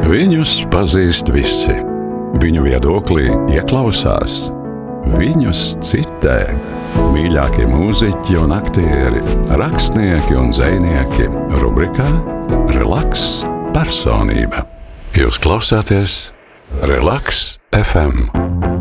Viņus pazīst visi. Viņu viedoklī ieklausās. Viņus citē mīļākie mūziķi un aktieri, rakstnieki un dzejnieki. Rubrikā Relaks personība. Jūs klausāties Relaks FM.